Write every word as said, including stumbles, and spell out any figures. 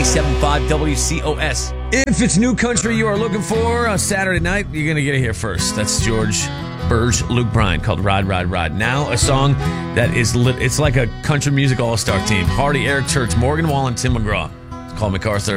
ninety-seven point five W C O S. If it's new country you are looking for on Saturday night, you're going to get it here first. That's George Burge, Luke Bryan, called Ride, Ride, Ride. Now a song that is lit. It's like a country music all-star team. Hardy, Eric Church, Morgan Wallen, Tim McGraw. It's called MacArthur.